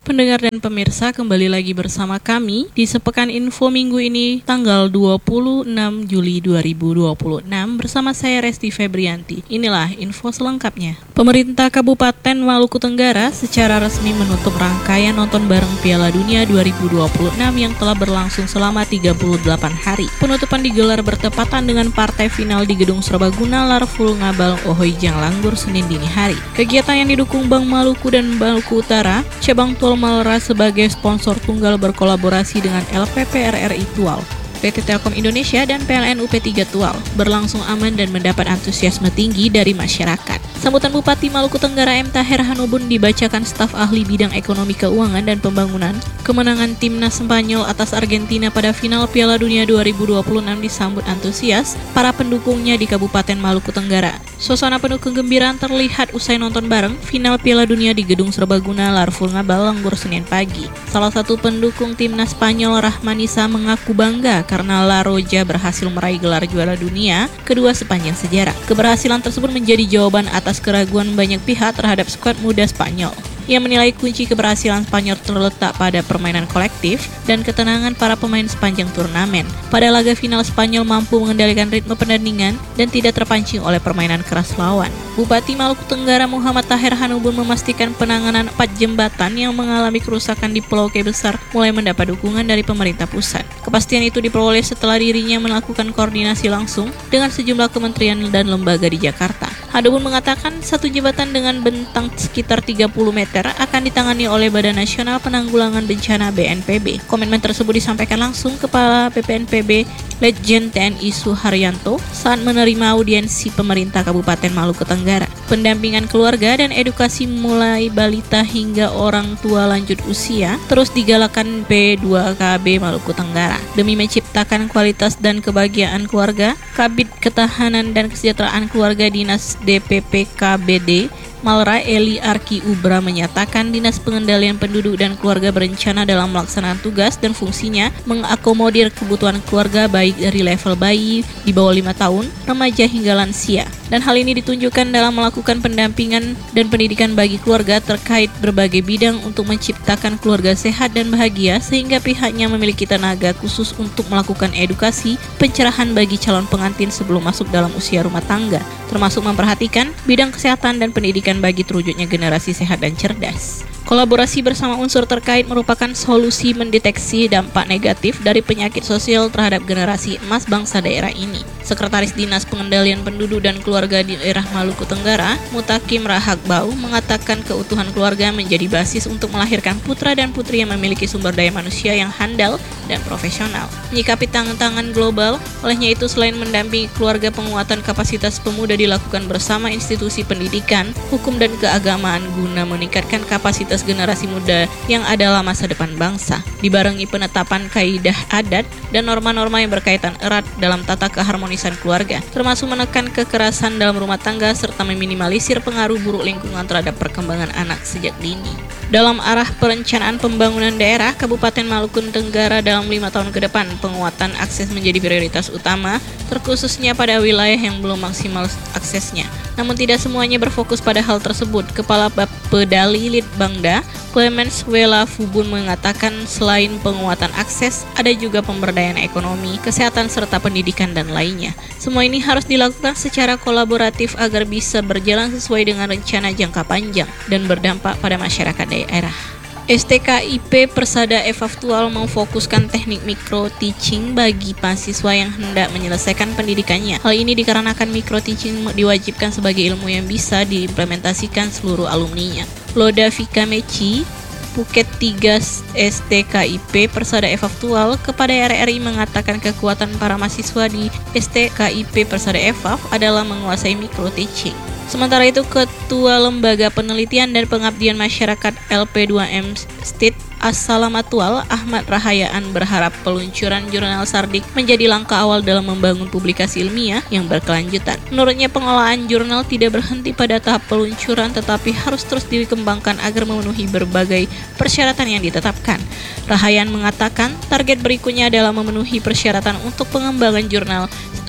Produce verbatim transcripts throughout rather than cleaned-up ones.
Pendengar dan pemirsa, kembali lagi bersama kami di Sepekan Info minggu ini tanggal dua puluh enam Juli dua ribu dua puluh enam bersama saya Resti Febrianti. Inilah info selengkapnya. Pemerintah Kabupaten Maluku Tenggara secara resmi menutup rangkaian nonton bareng Piala Dunia dua ribu dua puluh enam yang telah berlangsung selama tiga puluh delapan hari. Penutupan digelar bertepatan dengan partai final di Gedung Serbaguna Larful Ngabal Ohoijang Langgur Senin dini hari. Kegiatan yang didukung Bank Maluku dan Maluku Utara, Cabang Tual Malra sebagai sponsor tunggal berkolaborasi dengan L P P R R I Tual, P T Telkom Indonesia, dan P L N U P tiga Tual berlangsung aman dan mendapat antusiasme tinggi dari masyarakat. Sambutan Bupati Maluku Tenggara M. Taher Hanubun dibacakan staf ahli bidang ekonomi keuangan dan pembangunan. Kemenangan timnas Spanyol atas Argentina pada final Piala Dunia dua ribu dua puluh enam disambut antusias para pendukungnya di Kabupaten Maluku Tenggara. Suasana penuh kegembiraan terlihat usai nonton bareng final Piala Dunia di Gedung Serbaguna Larful Ngabal Langgur Senin pagi. Salah satu pendukung timnas Spanyol, Rahmanisa, mengaku bangga karena La Roja berhasil meraih gelar juara dunia kedua sepanjang sejarah. Keberhasilan tersebut menjadi jawaban atas keraguan banyak pihak terhadap skuad muda Spanyol. Ia menilai kunci keberhasilan Spanyol terletak pada permainan kolektif dan ketenangan para pemain sepanjang turnamen. Pada laga final, Spanyol mampu mengendalikan ritme pertandingan dan tidak terpancing oleh permainan keras lawan. Bupati Maluku Tenggara Muhammad Taher Hanubun memastikan penanganan empat jembatan yang mengalami kerusakan di Pulau K Besar mulai mendapat dukungan dari pemerintah pusat. Kepastian itu diperoleh setelah dirinya melakukan koordinasi langsung dengan sejumlah kementerian dan lembaga di Jakarta. Hanubun mengatakan satu jembatan dengan bentang sekitar tiga puluh meter akan ditangani oleh Badan Nasional Penanggulangan Bencana B N P B. Komitmen tersebut disampaikan langsung Kepala B P N P B Letjen T N I Suharyanto saat menerima audiensi pemerintah Kabupaten Maluku Tenggara. Pendampingan keluarga dan edukasi mulai balita hingga orang tua lanjut usia terus digalakan P dua K B Maluku Tenggara. Demi menciptakan kualitas dan kebahagiaan keluarga, Kabid Ketahanan dan Kesejahteraan Keluarga Dinas D P P K B D Malra Eli Arki Ubra menyatakan Dinas Pengendalian Penduduk dan Keluarga berencana dalam melaksanakan tugas dan fungsinya mengakomodir kebutuhan keluarga baik dari level bayi di bawah lima tahun, remaja hingga lansia. Dan hal ini ditunjukkan dalam melakukan pendampingan dan pendidikan bagi keluarga terkait berbagai bidang untuk menciptakan keluarga sehat dan bahagia, sehingga pihaknya memiliki tenaga khusus untuk melakukan edukasi pencerahan bagi calon pengantin sebelum masuk dalam usia rumah tangga, termasuk memperhatikan bidang kesehatan dan pendidikan bagi terwujudnya generasi sehat dan cerdas. Kolaborasi bersama unsur terkait merupakan solusi mendeteksi dampak negatif dari penyakit sosial terhadap generasi emas bangsa daerah ini. Sekretaris Dinas Pengendalian Penduduk dan Keluarga di daerah Maluku Tenggara, Mutakim Rahak Bau, mengatakan keutuhan keluarga menjadi basis untuk melahirkan putra dan putri yang memiliki sumber daya manusia yang handal dan profesional. Menyikapi tantangan global, olehnya itu selain mendampingi keluarga, penguatan kapasitas pemuda dilakukan bersama institusi pendidikan, hukum dan keagamaan guna meningkatkan kapasitas generasi muda yang adalah masa depan bangsa, dibarengi penetapan kaidah adat dan norma-norma yang berkaitan erat dalam tata keharmonisan keluarga, termasuk menekan kekerasan dalam rumah tangga serta meminimalisir pengaruh buruk lingkungan terhadap perkembangan anak sejak dini. Dalam arah perencanaan pembangunan daerah Kabupaten Maluku Tenggara dalam lima tahun ke depan, penguatan akses menjadi prioritas utama, terkhususnya pada wilayah yang belum maksimal aksesnya. Namun tidak semuanya berfokus pada hal tersebut. Kepala Bapedali Litbangda, Clemens Wela Fubun, mengatakan selain penguatan akses, ada juga pemberdayaan ekonomi, kesehatan, serta pendidikan dan lainnya. Semua ini harus dilakukan secara kolaboratif agar bisa berjalan sesuai dengan rencana jangka panjang dan berdampak pada masyarakat daerah. S T K I P Persada Evaf Tual memfokuskan teknik micro teaching bagi mahasiswa yang hendak menyelesaikan pendidikannya. Hal ini dikarenakan micro teaching diwajibkan sebagai ilmu yang bisa diimplementasikan seluruh alumninya. Loda Vika Meci, Phuket tiga S T K I P Persada Evaf Tual kepada R R I mengatakan kekuatan para mahasiswa di S T K I P Persada Evaf adalah menguasai micro teaching. Sementara itu, Ketua Lembaga Penelitian dan Pengabdian Masyarakat L P dua M State Assalamatual Ahmad Rahayaan berharap peluncuran jurnal Sardik menjadi langkah awal dalam membangun publikasi ilmiah yang berkelanjutan. Menurutnya, pengelolaan jurnal tidak berhenti pada tahap peluncuran tetapi harus terus dikembangkan agar memenuhi berbagai persyaratan yang ditetapkan. Rahayaan mengatakan target berikutnya adalah memenuhi persyaratan untuk pengembangan jurnal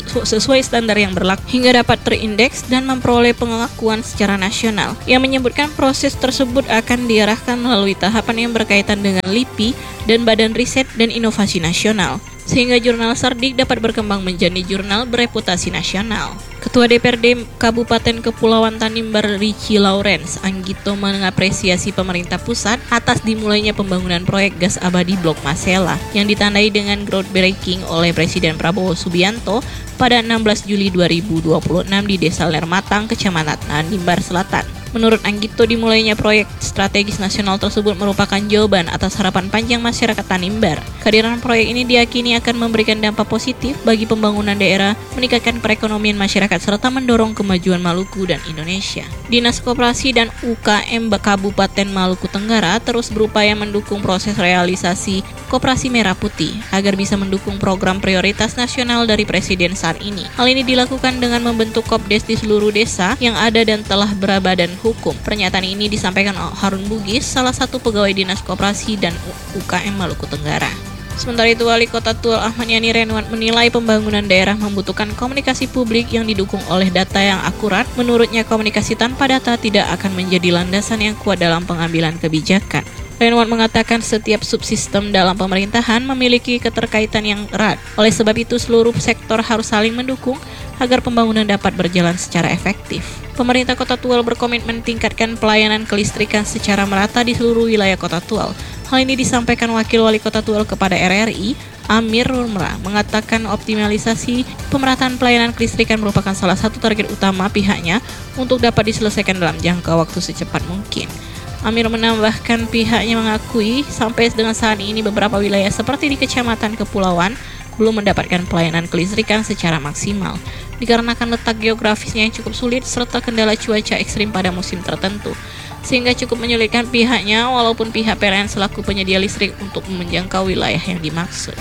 sesuai standar yang berlaku hingga dapat terindeks dan memperoleh pengakuan secara nasional. Ia menyebutkan proses tersebut akan diarahkan melalui tahapan yang berkaitan dengan L I P I dan Badan Riset dan Inovasi Nasional, sehingga jurnal Sardik dapat berkembang menjadi jurnal bereputasi nasional. Ketua D P R D Kabupaten Kepulauan Tanimbar Richie Lawrence Anggito mengapresiasi pemerintah pusat atas dimulainya pembangunan proyek gas abadi Blok Masela yang ditandai dengan groundbreaking oleh Presiden Prabowo Subianto pada enam belas Juli dua ribu dua puluh enam di Desa Lermatang, Kecamatan Tanimbar Selatan. Menurut Anggito, dimulainya proyek strategis nasional tersebut merupakan jawaban atas harapan panjang masyarakat Tanimbar. Kehadiran proyek ini diyakini akan memberikan dampak positif bagi pembangunan daerah, meningkatkan perekonomian masyarakat, serta mendorong kemajuan Maluku dan Indonesia. Dinas Koperasi dan U K M Kabupaten Maluku Tenggara terus berupaya mendukung proses realisasi Koperasi Merah Putih agar bisa mendukung program prioritas nasional dari Presiden saat ini. Hal ini dilakukan dengan membentuk Kopdes di seluruh desa yang ada dan telah berbadan hukum. Pernyataan ini disampaikan Harun Bugis, salah satu pegawai Dinas Koperasi dan U K M Maluku Tenggara. Sementara itu, Wali Kota Tual Ahmad Yani Renwan menilai pembangunan daerah membutuhkan komunikasi publik yang didukung oleh data yang akurat. Menurutnya, komunikasi tanpa data tidak akan menjadi landasan yang kuat dalam pengambilan kebijakan. Renwan mengatakan setiap subsistem dalam pemerintahan memiliki keterkaitan yang erat. Oleh sebab itu, seluruh sektor harus saling mendukung agar pembangunan dapat berjalan secara efektif. Pemerintah Kota Tual berkomitmen tingkatkan pelayanan kelistrikan secara merata di seluruh wilayah Kota Tual. Hal ini disampaikan Wakil Wali Kota Tual kepada R R I, Amir Rumra, mengatakan optimalisasi pemerataan pelayanan kelistrikan merupakan salah satu target utama pihaknya untuk dapat diselesaikan dalam jangka waktu secepat mungkin. Amir menambahkan pihaknya mengakui sampai dengan saat ini beberapa wilayah seperti di Kecamatan Kepulauan belum mendapatkan pelayanan kelistrikan secara maksimal dikarenakan letak geografisnya yang cukup sulit serta kendala cuaca ekstrim pada musim tertentu, sehingga cukup menyulitkan pihaknya walaupun pihak P L N selaku penyedia listrik untuk menjangkau wilayah yang dimaksud.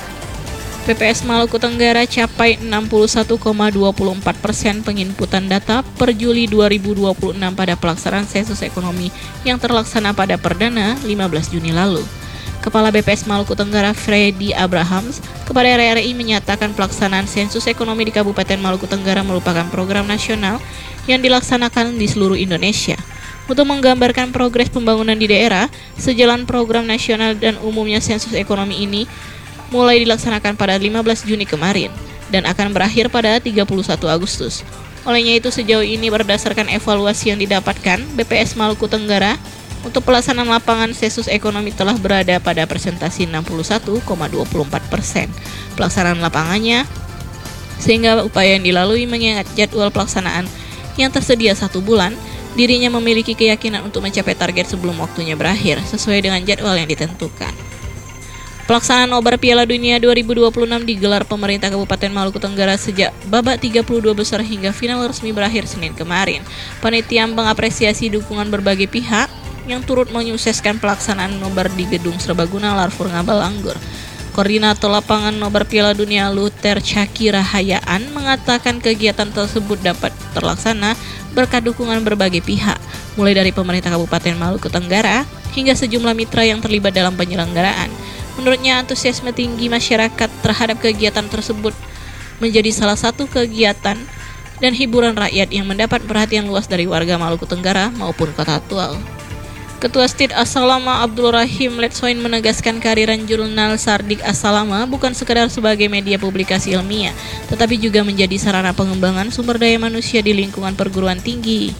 B P S Maluku Tenggara capai enam puluh satu koma dua empat persen penginputan data per Juli dua ribu dua puluh enam pada pelaksanaan sensus ekonomi yang terlaksana pada perdana lima belas Juni lalu. Kepala B P S Maluku Tenggara Freddy Abrahams kepada R R I menyatakan pelaksanaan sensus ekonomi di Kabupaten Maluku Tenggara merupakan program nasional yang dilaksanakan di seluruh Indonesia. Untuk menggambarkan progres pembangunan di daerah, sejalan program nasional dan umumnya sensus ekonomi ini mulai dilaksanakan pada lima belas Juni kemarin dan akan berakhir pada tiga puluh satu Agustus. Olehnya itu, sejauh ini berdasarkan evaluasi yang didapatkan, B P S Maluku Tenggara untuk pelaksanaan lapangan sensus ekonomi telah berada pada presentasi enam puluh satu koma dua empat persen pelaksanaan lapangannya, sehingga upaya yang dilalui mengingat jadwal pelaksanaan yang tersedia satu bulan, dirinya memiliki keyakinan untuk mencapai target sebelum waktunya berakhir sesuai dengan jadwal yang ditentukan. Pelaksanaan Nobar Piala Dunia dua ribu dua puluh enam digelar pemerintah Kabupaten Maluku Tenggara sejak babak tiga puluh dua besar hingga final resmi berakhir Senin kemarin. Panitia mengapresiasi dukungan berbagai pihak yang turut menyukseskan pelaksanaan nobar di Gedung Serbaguna Larfur Ngabal Anggur. Koordinator lapangan Nobar Piala Dunia Luther Caki Rahayaan mengatakan kegiatan tersebut dapat terlaksana berkat dukungan berbagai pihak, mulai dari pemerintah Kabupaten Maluku Tenggara hingga sejumlah mitra yang terlibat dalam penyelenggaraan. Menurutnya, antusiasme tinggi masyarakat terhadap kegiatan tersebut menjadi salah satu kegiatan dan hiburan rakyat yang mendapat perhatian luas dari warga Maluku Tenggara maupun Kota Tual. Ketua Stid As-Salama Abdul Rahim Letsoin menegaskan kehadiran jurnal Sardik As-Salama bukan sekadar sebagai media publikasi ilmiah, tetapi juga menjadi sarana pengembangan sumber daya manusia di lingkungan perguruan tinggi.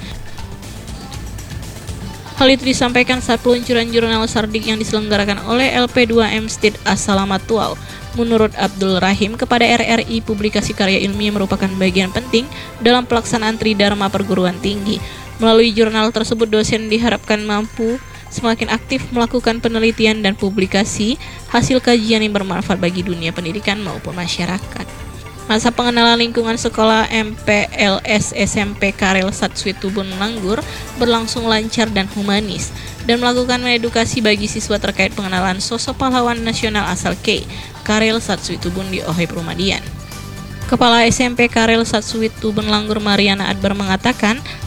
Hal itu disampaikan saat peluncuran jurnal Sardik yang diselenggarakan oleh L P dua M Stid As-Salama Tual. Menurut Abdul Rahim, kepada R R I, publikasi karya ilmiah merupakan bagian penting dalam pelaksanaan Tridharma perguruan tinggi. Melalui jurnal tersebut, dosen diharapkan mampu semakin aktif melakukan penelitian dan publikasi hasil kajian yang bermanfaat bagi dunia pendidikan maupun masyarakat. Masa pengenalan lingkungan sekolah M P L S S M P Karel Satswitubun Langgur berlangsung lancar dan humanis dan melakukan edukasi bagi siswa terkait pengenalan sosok pahlawan nasional asal K, Karel Satswitubun di Oheb Rumadian. Kepala S M P Karel Satswitubun Langgur Mariana Adbar mengatakan,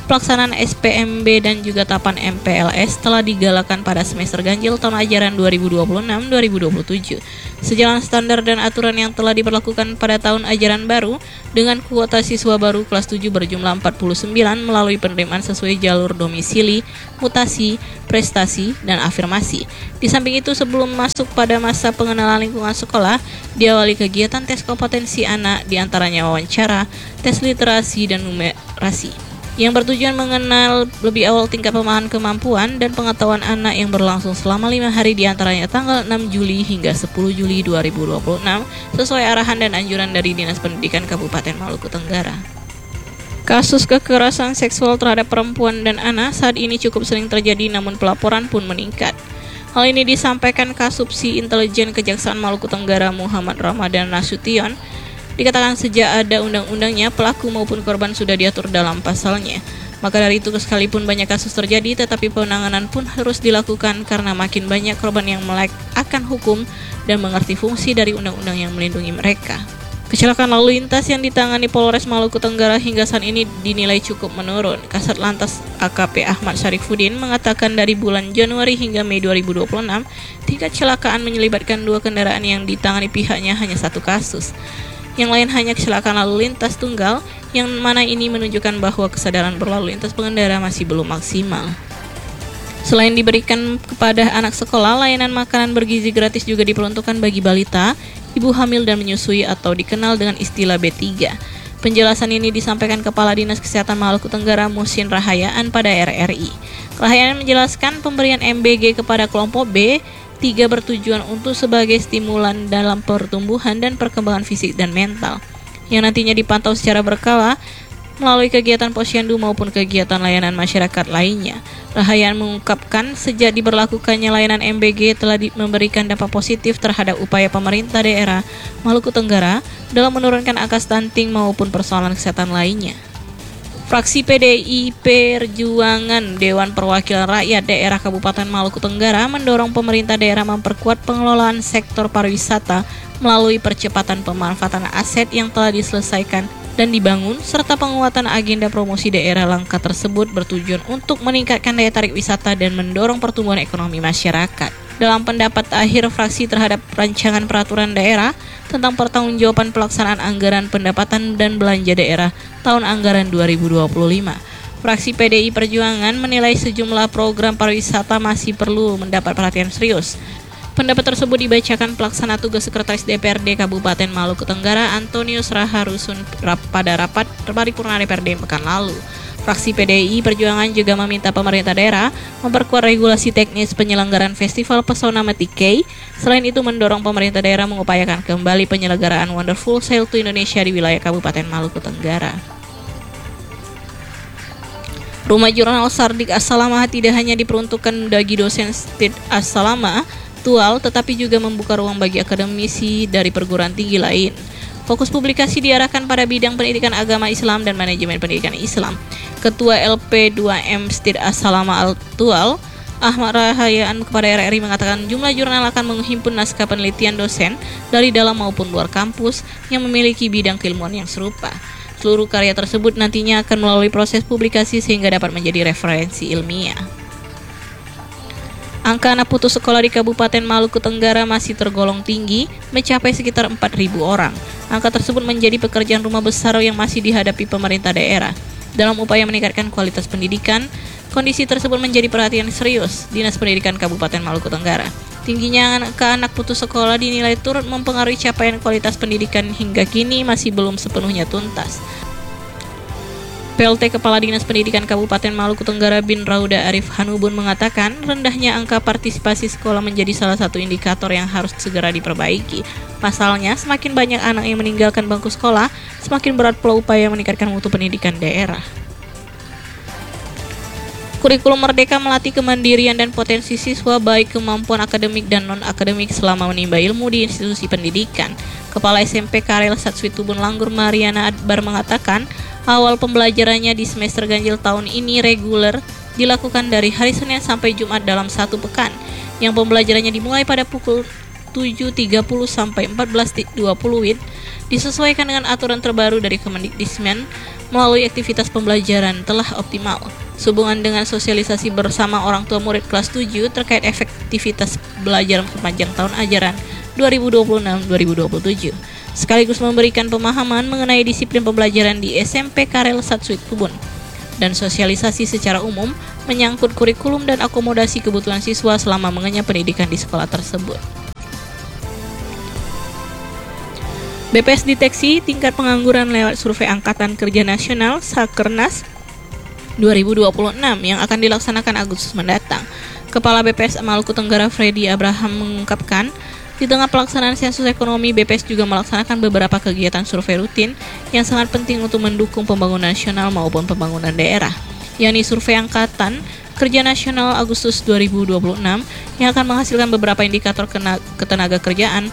Pelaksanaan S P M B dan juga tahapan M P L S telah digalakan pada semester ganjil tahun ajaran dua ribu dua puluh enam dua ribu dua puluh tujuh. Sejalan standar dan aturan yang telah diberlakukan pada tahun ajaran baru dengan kuota siswa baru kelas tujuh berjumlah empat puluh sembilan melalui penerimaan sesuai jalur domisili, mutasi, prestasi, dan afirmasi. Di samping itu, sebelum masuk pada masa pengenalan lingkungan sekolah, diawali kegiatan tes kompetensi anak, diantaranya wawancara, tes literasi, dan numerasi, yang bertujuan mengenal lebih awal tingkat pemahaman kemampuan dan pengetahuan anak yang berlangsung selama lima hari diantaranya tanggal enam Juli hingga sepuluh Juli dua ribu dua puluh enam sesuai arahan dan anjuran dari Dinas Pendidikan Kabupaten Maluku Tenggara. Kasus kekerasan seksual terhadap perempuan dan anak saat ini cukup sering terjadi namun pelaporan pun meningkat. Hal ini disampaikan Kasubsi Intelijen Kejaksaan Maluku Tenggara Muhammad Ramadan Nasution. Dikatakan sejak ada undang-undangnya, pelaku maupun korban sudah diatur dalam pasalnya. Maka dari itu, sekalipun banyak kasus terjadi, tetapi penanganan pun harus dilakukan karena makin banyak korban yang melek akan hukum dan mengerti fungsi dari undang-undang yang melindungi mereka. Kecelakaan lalu lintas yang ditangani Polres Maluku Tenggara hingga saat ini dinilai cukup menurun. Kasat Lantas A K P Ahmad Syarifuddin mengatakan dari bulan Januari hingga Mei dua ribu dua puluh enam, tingkat kecelakaan menyelibatkan dua kendaraan yang ditangani pihaknya hanya satu kasus. Yang lain hanya kecelakaan lalu lintas tunggal, yang mana ini menunjukkan bahwa kesadaran berlalu lintas pengendara masih belum maksimal. Selain diberikan kepada anak sekolah, layanan makanan bergizi gratis juga diperuntukkan bagi balita, ibu hamil dan menyusui atau dikenal dengan istilah B tiga. Penjelasan ini disampaikan Kepala Dinas Kesehatan Maluku Tenggara Muhsin Rahayaan pada R R I. Rahayaan menjelaskan pemberian M B G kepada kelompok B tiga bertujuan untuk sebagai stimulan dalam pertumbuhan dan perkembangan fisik dan mental, yang nantinya dipantau secara berkala melalui kegiatan posyandu maupun kegiatan layanan masyarakat lainnya. Rahayaan mengungkapkan sejak diberlakukannya layanan M B G telah di- memberikan dampak positif terhadap upaya pemerintah daerah Maluku Tenggara dalam menurunkan angka stunting maupun persoalan kesehatan lainnya. Fraksi P D I Perjuangan Dewan Perwakilan Rakyat Daerah Kabupaten Maluku Tenggara mendorong pemerintah daerah memperkuat pengelolaan sektor pariwisata melalui percepatan pemanfaatan aset yang telah diselesaikan dan dibangun, serta penguatan agenda promosi daerah langka tersebut bertujuan untuk meningkatkan daya tarik wisata dan mendorong pertumbuhan ekonomi masyarakat. Dalam pendapat akhir fraksi terhadap rancangan peraturan daerah tentang pertanggungjawaban pelaksanaan anggaran pendapatan dan belanja daerah tahun anggaran dua ribu dua puluh lima, fraksi P D I Perjuangan menilai sejumlah program pariwisata masih perlu mendapat perhatian serius. Pendapat tersebut dibacakan pelaksana tugas Sekretaris D P R D Kabupaten Maluku Tenggara Antonius Raharusun pada rapat paripurna D P R D pekan lalu. Fraksi P D I Perjuangan juga meminta pemerintah daerah memperkuat regulasi teknis penyelenggaraan Festival Pesona Metikei. Selain itu, mendorong pemerintah daerah mengupayakan kembali penyelenggaraan Wonderful Sail to Indonesia di wilayah Kabupaten Maluku Tenggara. Rumah Jurnal Sardik As-Salamah tidak hanya diperuntukkan bagi dosen Stid As-Salamah Tual, tetapi juga membuka ruang bagi akademisi dari perguruan tinggi lain. Fokus publikasi diarahkan pada bidang pendidikan agama Islam dan manajemen pendidikan Islam. Ketua L P dua M Stid As-Salamah Al-Tual, Ahmad Rahayaan kepada R R I mengatakan jumlah jurnal akan menghimpun naskah penelitian dosen dari dalam maupun luar kampus yang memiliki bidang keilmuan yang serupa. Seluruh karya tersebut nantinya akan melalui proses publikasi sehingga dapat menjadi referensi ilmiah. Angka anak putus sekolah di Kabupaten Maluku Tenggara masih tergolong tinggi, mencapai sekitar empat ribu orang. Angka tersebut menjadi pekerjaan rumah besar yang masih dihadapi pemerintah daerah. Dalam upaya meningkatkan kualitas pendidikan, kondisi tersebut menjadi perhatian serius Dinas Pendidikan Kabupaten Maluku Tenggara. Tingginya angka anak putus sekolah dinilai turut mempengaruhi capaian kualitas pendidikan hingga kini masih belum sepenuhnya tuntas. P L T Kepala Dinas Pendidikan Kabupaten Maluku Tenggara Bin Rauda Arif Hanubun mengatakan rendahnya angka partisipasi sekolah menjadi salah satu indikator yang harus segera diperbaiki. Pasalnya, semakin banyak anak yang meninggalkan bangku sekolah, semakin berat pula upaya meningkatkan mutu pendidikan daerah. Kurikulum Merdeka melatih kemandirian dan potensi siswa baik kemampuan akademik dan non-akademik selama menimba ilmu di institusi pendidikan. Kepala S M P Karel Satswi Tubun Langgur Mariana Adbar mengatakan, awal pembelajarannya di semester ganjil tahun ini reguler dilakukan dari hari Senin sampai Jumat dalam satu pekan, yang pembelajarannya dimulai pada pukul tujuh tiga puluh sampai empat belas dua puluh W I B disesuaikan dengan aturan terbaru dari Kemendikbudrismen melalui aktivitas pembelajaran telah optimal. Sehubungan dengan sosialisasi bersama orang tua murid kelas tujuh terkait efektivitas belajar sepanjang tahun ajaran dua ribu dua puluh enam dua ribu dua puluh tujuh, sekaligus memberikan pemahaman mengenai disiplin pembelajaran di S M P Karel Satsuit Kebun, dan sosialisasi secara umum menyangkut kurikulum dan akomodasi kebutuhan siswa selama mengenyam pendidikan di sekolah tersebut. B P S deteksi tingkat pengangguran lewat survei Angkatan Kerja Nasional Sakernas dua ribu dua puluh enam yang akan dilaksanakan Agustus mendatang. Kepala B P S Maluku Tenggara Freddy Abraham mengungkapkan, di tengah pelaksanaan sensus ekonomi, B P S juga melaksanakan beberapa kegiatan survei rutin yang sangat penting untuk mendukung pembangunan nasional maupun pembangunan daerah, yakni survei Angkatan Kerja Nasional Agustus dua ribu dua puluh enam yang akan menghasilkan beberapa indikator ketenaga kerjaan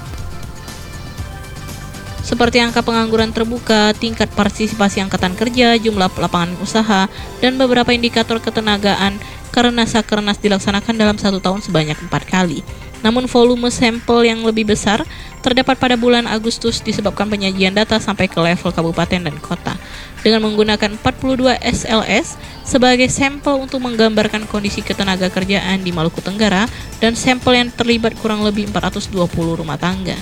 seperti angka pengangguran terbuka, tingkat partisipasi angkatan kerja, jumlah lapangan usaha, dan beberapa indikator ketenagaan karena Sakernas dilaksanakan dalam satu tahun sebanyak empat kali. Namun volume sampel yang lebih besar terdapat pada bulan Agustus disebabkan penyajian data sampai ke level kabupaten dan kota dengan menggunakan empat puluh dua S L S sebagai sampel untuk menggambarkan kondisi ketenaga kerjaan di Maluku Tenggara dan sampel yang terlibat kurang lebih empat ratus dua puluh rumah tangga.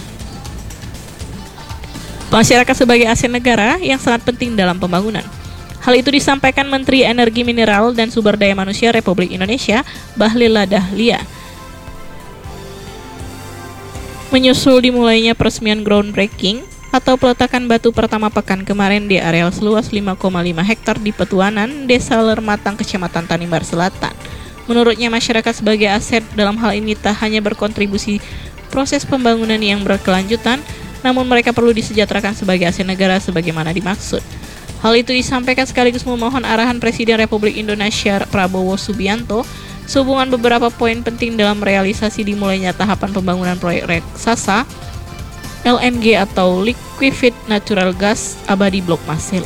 Masyarakat sebagai aset negara yang sangat penting dalam pembangunan. Hal itu disampaikan Menteri Energi Mineral dan Sumber Daya Manusia Republik Indonesia, Bahlil Lahadalia, menyusul dimulainya peresmian groundbreaking atau peletakan batu pertama pekan kemarin di areal seluas lima koma lima hektar di Petuanan, Desa Lermatang, Kecamatan Tanimbar Selatan. Menurutnya, masyarakat sebagai aset dalam hal ini tak hanya berkontribusi proses pembangunan yang berkelanjutan, namun mereka perlu disejahterakan sebagai aset negara sebagaimana dimaksud. Hal itu disampaikan sekaligus memohon arahan Presiden Republik Indonesia Prabowo Subianto sehubungan beberapa poin penting dalam realisasi dimulainya tahapan pembangunan proyek raksasa L N G atau Liquefied Natural Gas abadi Blok Masela.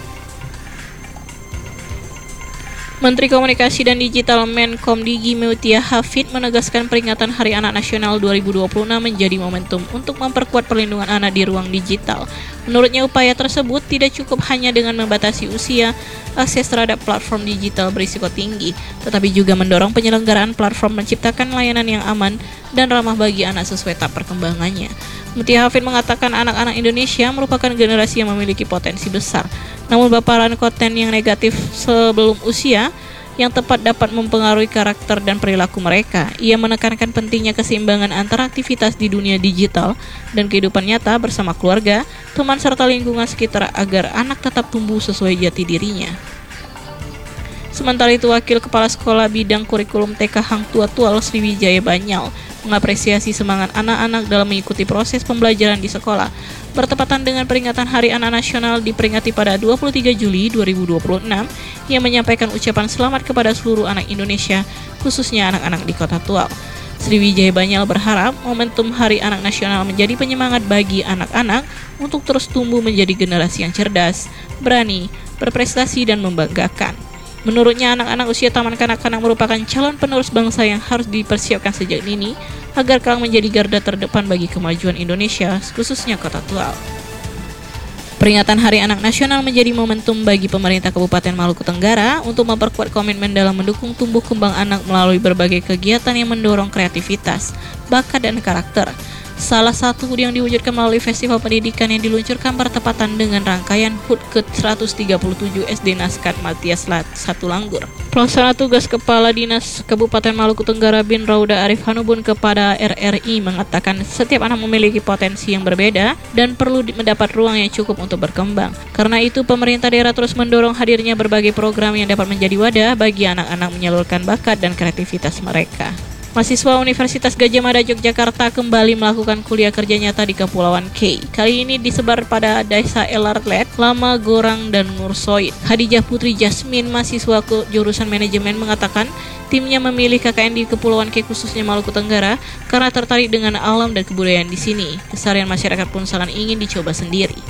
Menteri Komunikasi dan Digital Menkom Digi Mutia Hafid menegaskan peringatan Hari Anak Nasional dua ribu dua puluh enam menjadi momentum untuk memperkuat perlindungan anak di ruang digital. Menurutnya, upaya tersebut tidak cukup hanya dengan membatasi usia akses terhadap platform digital berisiko tinggi, tetapi juga mendorong penyelenggaraan platform menciptakan layanan yang aman dan ramah bagi anak sesuai tahap perkembangannya. Mutia Hafid mengatakan anak-anak Indonesia merupakan generasi yang memiliki potensi besar, namun paparan konten yang negatif sebelum usia yang tepat dapat mempengaruhi karakter dan perilaku mereka. Ia menekankan pentingnya keseimbangan antara aktivitas di dunia digital dan kehidupan nyata bersama keluarga, teman serta lingkungan sekitar agar anak tetap tumbuh sesuai jati dirinya. Sementara itu, Wakil Kepala Sekolah Bidang Kurikulum T K Hang Tua Tual Sriwijaya Banyal mengapresiasi semangat anak-anak dalam mengikuti proses pembelajaran di sekolah. Bertepatan dengan peringatan Hari Anak Nasional diperingati pada dua puluh tiga Juli dua ribu dua puluh enam, ia menyampaikan ucapan selamat kepada seluruh anak Indonesia, khususnya anak-anak di Kota Tual. Sriwijaya Banyal berharap momentum Hari Anak Nasional menjadi penyemangat bagi anak-anak untuk terus tumbuh menjadi generasi yang cerdas, berani, berprestasi, dan membanggakan. Menurutnya, anak-anak usia taman kanak-kanak merupakan calon penerus bangsa yang harus dipersiapkan sejak dini agar kelak menjadi garda terdepan bagi kemajuan Indonesia, khususnya Kota Tual. Peringatan Hari Anak Nasional menjadi momentum bagi pemerintah Kabupaten Maluku Tenggara untuk memperkuat komitmen dalam mendukung tumbuh kembang anak melalui berbagai kegiatan yang mendorong kreativitas, bakat, dan karakter. Salah satu yang diwujudkan melalui festival pendidikan yang diluncurkan bertepatan dengan rangkaian H U T ke seratus tiga puluh tujuh S D Naskat Matias satu Langgur. Pelaksana tugas Kepala Dinas Kabupaten Maluku Tenggara Bin Rauda Arif Hanubun kepada R R I mengatakan setiap anak memiliki potensi yang berbeda dan perlu mendapat ruang yang cukup untuk berkembang. Karena itu, pemerintah daerah terus mendorong hadirnya berbagai program yang dapat menjadi wadah bagi anak-anak menyalurkan bakat dan kreativitas mereka. Mahasiswa Universitas Gadjah Mada Yogyakarta kembali melakukan kuliah kerja nyata di Kepulauan K. Kali ini disebar pada Desa Elarlet, Lama Gorang, dan Nursoid. Hadijah Putri Jasmine, mahasiswa ke jurusan manajemen, mengatakan timnya memilih K K N di Kepulauan K khususnya Maluku Tenggara karena tertarik dengan alam dan kebudayaan di sini. Keseharian masyarakat pun sangat ingin dicoba sendiri.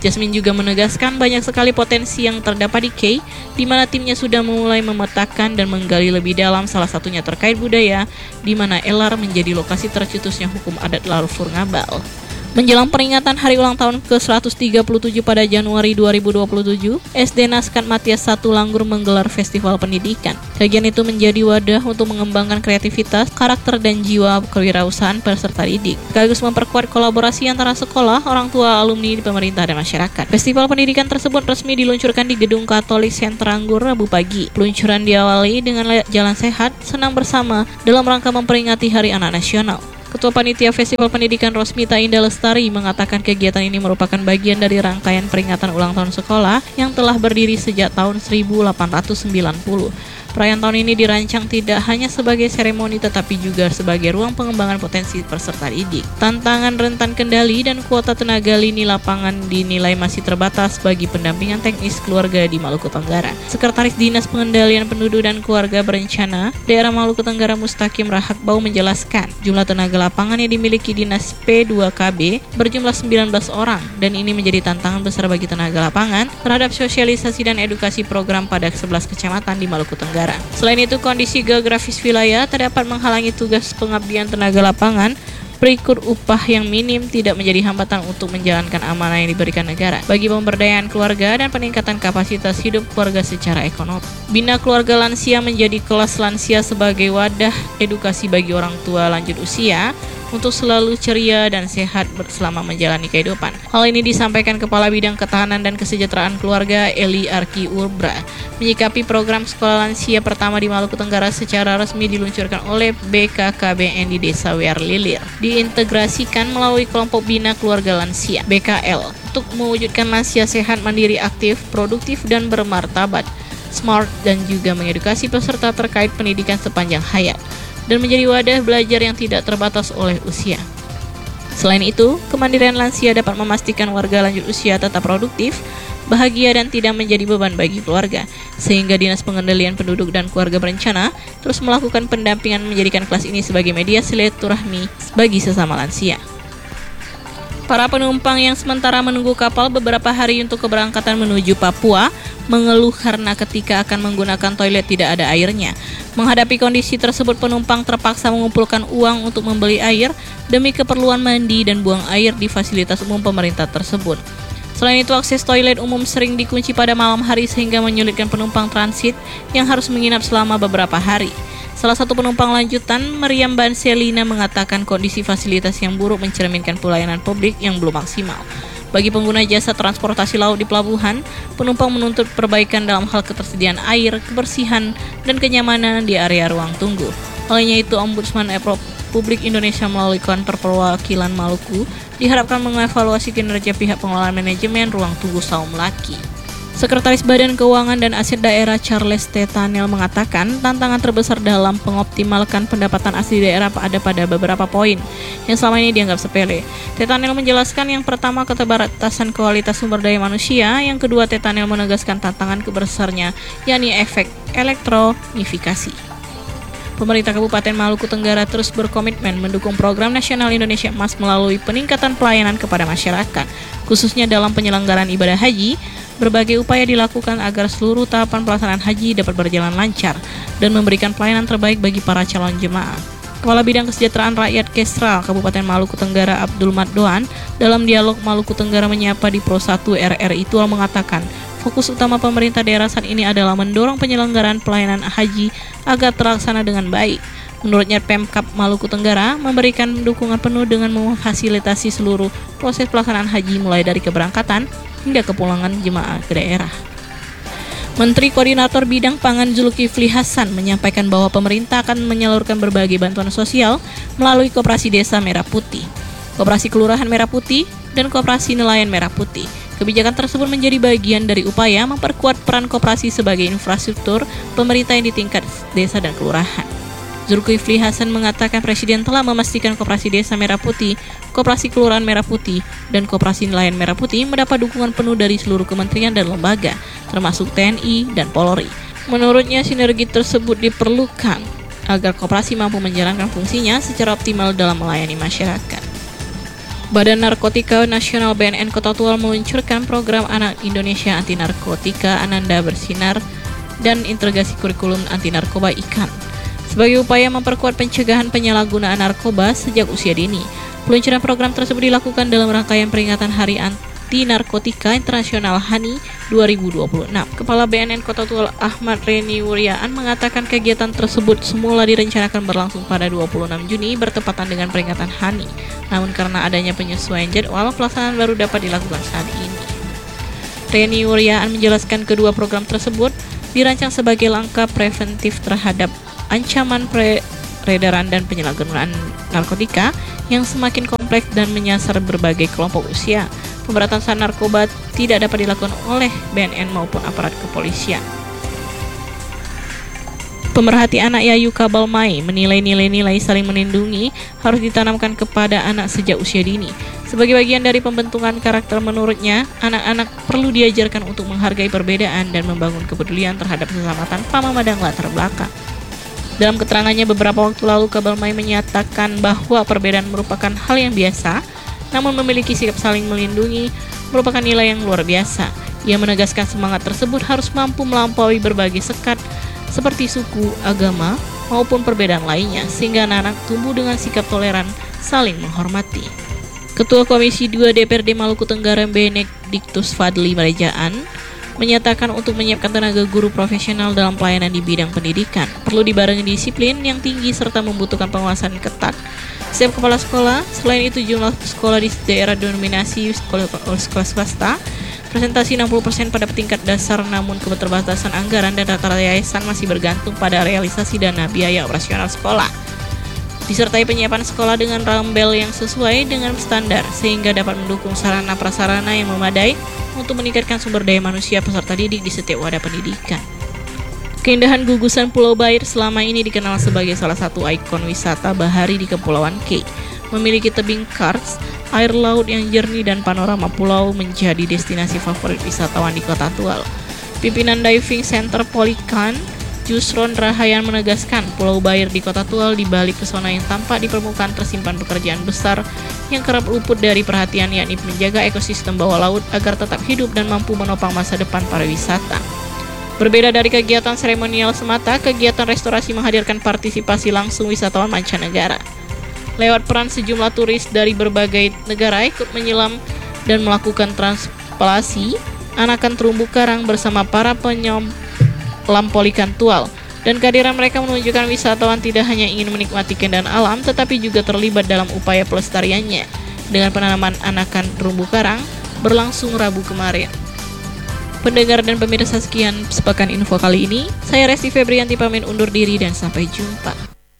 Jasmine juga menegaskan banyak sekali potensi yang terdapat di K, di mana timnya sudah mulai memetakan dan menggali lebih dalam, salah satunya terkait budaya, di mana L R menjadi lokasi tercetusnya hukum adat Larfur Ngabal. Menjelang peringatan hari ulang tahun ke seratus tiga puluh tujuh pada Januari dua ribu dua puluh tujuh, S D Naskat Matias satu Langgur menggelar festival pendidikan. Kajian itu menjadi wadah untuk mengembangkan kreativitas, karakter, dan jiwa kewirausahaan peserta didik, sekaligus memperkuat kolaborasi antara sekolah, orang tua, alumni, pemerintah, dan masyarakat. Festival pendidikan tersebut resmi diluncurkan di Gedung Katolik Sentranggur Rabu pagi. Peluncuran diawali dengan jalan sehat, senang bersama dalam rangka memperingati Hari Anak Nasional. Ketua Panitia Festival Pendidikan Rosmita Indah Lestari mengatakan kegiatan ini merupakan bagian dari rangkaian peringatan ulang tahun sekolah yang telah berdiri sejak tahun seribu delapan ratus sembilan puluh. Perayaan tahun ini dirancang tidak hanya sebagai seremoni tetapi juga sebagai ruang pengembangan potensi peserta didik. Tantangan rentan kendali dan kuota tenaga lini lapangan dinilai masih terbatas bagi pendampingan teknis keluarga di Maluku Tenggara. Sekretaris Dinas Pengendalian Penduduk dan Keluarga Berencana Daerah Maluku Tenggara Mustaqim Rahakbau menjelaskan, jumlah tenaga lapangan yang dimiliki Dinas P dua K B berjumlah sembilan belas orang dan ini menjadi tantangan besar bagi tenaga lapangan terhadap sosialisasi dan edukasi program pada sebelas kecamatan di Maluku Tenggara. Selain itu, kondisi geografis wilayah terdapat menghalangi tugas pengabdian tenaga lapangan. Berikut upah yang minim tidak menjadi hambatan untuk menjalankan amanah yang diberikan negara bagi pemberdayaan keluarga dan peningkatan kapasitas hidup keluarga secara ekonomi. Bina Keluarga Lansia menjadi kelas lansia sebagai wadah edukasi bagi orang tua lanjut usia untuk selalu ceria dan sehat selama menjalani kehidupan. Hal ini disampaikan Kepala Bidang Ketahanan dan Kesejahteraan Keluarga Eli Arki Urbra menyikapi program sekolah lansia pertama di Maluku Tenggara secara resmi diluncurkan oleh B K K B N di Desa Wear Lilir. Diintegrasikan melalui kelompok Bina Keluarga Lansia B K L untuk mewujudkan lansia sehat, mandiri, aktif, produktif, dan bermartabat, smart, dan juga mengedukasi peserta terkait pendidikan sepanjang hayat dan menjadi wadah belajar yang tidak terbatas oleh usia. Selain itu, kemandirian lansia dapat memastikan warga lanjut usia tetap produktif, bahagia, dan tidak menjadi beban bagi keluarga, sehingga Dinas Pengendalian Penduduk dan Keluarga Berencana terus melakukan pendampingan menjadikan kelas ini sebagai media silaturahmi bagi sesama lansia. Para penumpang yang sementara menunggu kapal beberapa hari untuk keberangkatan menuju Papua mengeluh karena ketika akan menggunakan toilet tidak ada airnya. Menghadapi kondisi tersebut, penumpang terpaksa mengumpulkan uang untuk membeli air demi keperluan mandi dan buang air di fasilitas umum pemerintah tersebut. Selain itu, akses toilet umum sering dikunci pada malam hari sehingga menyulitkan penumpang transit yang harus menginap selama beberapa hari. Salah satu penumpang lanjutan, Meriam Banselina, mengatakan kondisi fasilitas yang buruk mencerminkan pelayanan publik yang belum maksimal. Bagi pengguna jasa transportasi laut di pelabuhan, penumpang menuntut perbaikan dalam hal ketersediaan air, kebersihan, dan kenyamanan di area ruang tunggu. Olehnya itu, Ombudsman Republik Indonesia melalui Kantor Perwakilan Maluku diharapkan mengevaluasi kinerja pihak pengelola manajemen ruang tunggu Saum Laki. Sekretaris Badan Keuangan dan Aset Daerah Charles Tetanel mengatakan tantangan terbesar dalam mengoptimalkan pendapatan asli daerah ada pada beberapa poin yang selama ini dianggap sepele. Tetanel menjelaskan yang pertama keterbatasan kualitas sumber daya manusia, yang kedua Tetanel menegaskan tantangan kebesarnya yakni efek elektronifikasi. Pemerintah Kabupaten Maluku Tenggara terus berkomitmen mendukung program nasional Indonesia Emas melalui peningkatan pelayanan kepada masyarakat, khususnya dalam penyelenggaraan ibadah haji. Berbagai upaya dilakukan agar seluruh tahapan pelaksanaan haji dapat berjalan lancar dan memberikan pelayanan terbaik bagi para calon jemaah. Kepala Bidang Kesejahteraan Rakyat Kesral Kabupaten Maluku Tenggara Abdul Maddoan dalam dialog Maluku Tenggara Menyapa di Pro satu R R I Tual mengatakan, fokus utama pemerintah daerah saat ini adalah mendorong penyelenggaraan pelayanan haji agar terlaksana dengan baik. Menurutnya, Pemkab Maluku Tenggara memberikan dukungan penuh dengan memfasilitasi seluruh proses pelaksanaan haji mulai dari keberangkatan hingga kepulangan jemaah ke daerah. Menteri Koordinator Bidang Pangan Zulkifli Hasan menyampaikan bahwa pemerintah akan menyalurkan berbagai bantuan sosial melalui Koperasi Desa Merah Putih, Koperasi Kelurahan Merah Putih, dan Koperasi Nelayan Merah Putih. Kebijakan tersebut menjadi bagian dari upaya memperkuat peran koperasi sebagai infrastruktur pemerintah yang di tingkat desa dan kelurahan. Zulkifli Hasan mengatakan Presiden telah memastikan Koperasi Desa Merah Putih, Koperasi Kelurahan Merah Putih, dan Koperasi Nelayan Merah Putih mendapat dukungan penuh dari seluruh kementerian dan lembaga, termasuk T N I dan Polri. Menurutnya, sinergi tersebut diperlukan agar koperasi mampu menjalankan fungsinya secara optimal dalam melayani masyarakat. Badan Narkotika Nasional B N N Kota Tual meluncurkan program Anak Indonesia Anti Narkotika Ananda Bersinar dan integrasi kurikulum anti narkoba I K A N sebagai upaya memperkuat pencegahan penyalahgunaan narkoba sejak usia dini. Peluncuran program tersebut dilakukan dalam rangkaian peringatan Hari Anti Narkotika Internasional H A N I dua ribu dua puluh enam. Kepala B N N Kota Tual Ahmad Reni Wuryaan mengatakan kegiatan tersebut semula direncanakan berlangsung pada dua puluh enam Juni bertepatan dengan peringatan H A N I. Namun karena adanya penyesuaian jadwal, pelaksanaan baru dapat dilakukan saat ini. Reni Wuryaan menjelaskan kedua program tersebut dirancang sebagai langkah preventif terhadap ancaman peredaran dan penyalahgunaan narkotika yang semakin kompleks dan menyasar berbagai kelompok usia. Pemberantasan narkoba tidak dapat dilakukan oleh B N N maupun aparat kepolisian. Pemerhati anak Yayu Kabalmai menilai nilai-nilai saling melindungi harus ditanamkan kepada anak sejak usia dini. Sebagai bagian dari pembentukan karakter menurutnya, anak-anak perlu diajarkan untuk menghargai perbedaan dan membangun kepedulian terhadap sesama tanpa memandang latar belakang. Dalam keterangannya beberapa waktu lalu, Kabalmai menyatakan bahwa perbedaan merupakan hal yang biasa, namun memiliki sikap saling melindungi merupakan nilai yang luar biasa. Ia menegaskan semangat tersebut harus mampu melampaui berbagai sekat seperti suku, agama, maupun perbedaan lainnya, sehingga anak-anak tumbuh dengan sikap toleran, saling menghormati. Ketua Komisi dua D P R D Maluku Tenggara Benediktus Fadli Marejaan menyatakan untuk menyiapkan tenaga guru profesional dalam pelayanan di bidang pendidikan perlu dibarengi disiplin yang tinggi serta membutuhkan penguasaan ketat setiap kepala sekolah. Selain itu, jumlah sekolah di daerah dominasi sekolah, sekolah swasta presentasi enam puluh persen pada tingkat dasar, namun keterbatasan anggaran dan rata-rata yayasan masih bergantung pada realisasi dana biaya operasional sekolah. Disertai penyiapan sekolah dengan rambel yang sesuai dengan standar sehingga dapat mendukung sarana prasarana yang memadai untuk meningkatkan sumber daya manusia peserta didik di setiap wadah pendidikan. Keindahan gugusan Pulau Bair selama ini dikenal sebagai salah satu ikon wisata bahari di Kepulauan K. Memiliki tebing karst, air laut yang jernih dan panorama pulau menjadi destinasi favorit wisatawan di Kota Tual. Pimpinan Diving Center Polikan, Jusron Rahayan menegaskan Pulau Bair di Kota Tual di balik pesona yang tampak di permukaan tersimpan pekerjaan besar yang kerap luput dari perhatian, yakni menjaga ekosistem bawah laut agar tetap hidup dan mampu menopang masa depan pariwisata. Berbeda dari kegiatan seremonial semata, kegiatan restorasi menghadirkan partisipasi langsung wisatawan mancanegara. Lewat peran sejumlah turis dari berbagai negara ikut menyelam dan melakukan transpolasi anakan terumbu karang bersama para penyelam Polikan Tual, dan kehadiran mereka menunjukkan wisatawan tidak hanya ingin menikmati keindahan alam tetapi juga terlibat dalam upaya pelestariannya dengan penanaman anakan terumbu karang berlangsung Rabu kemarin. Pendengar dan pemirsa, sekian sepekan info kali ini. Saya Resti Febrianti pamit undur diri dan sampai jumpa.